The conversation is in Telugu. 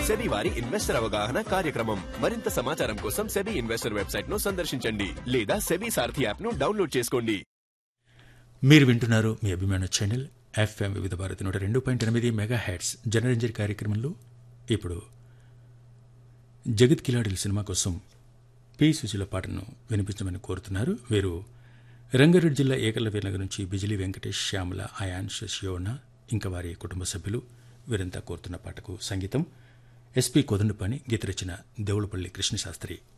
సెబీ వారి ఇన్వెస్టర్ అవగాహన కార్యక్రమం. మరింత సమాచారం కోసం సెబీ ఇన్వెస్టర్ వెబ్సైట్ ను సందర్శించండి లేదా సెబీ సారథి యాప్ ను డౌన్లోడ్ చేసుకోండి. మీరు వింటున్నారు మీ అభిమాన ఛానల్ ఎఫ్ఎం వివిధ భారతి 102.8 మెగాహెర్ట్జ్ జనరంజరి కార్యక్రమంలో. ఇప్పుడు జగత్ కిలాడిల సినిమా కోసం పి సుశీల పాటను వినిపించమని కోరుతున్నారు. వీరు రంగారెడ్డి జిల్లా ఏకలవ్యనగర్ నుంచి బిజిలీ వెంకటేష్, శ్యామల, అయాన్, శశియోణ ఇంకా వారి కుటుంబ సభ్యులు వీరంతా కోరుతున్న పాటకు సంగీతం ఎస్పి కోదండపాణి, గీత రచన దేవులపల్లి కృష్ణశాస్త్రి.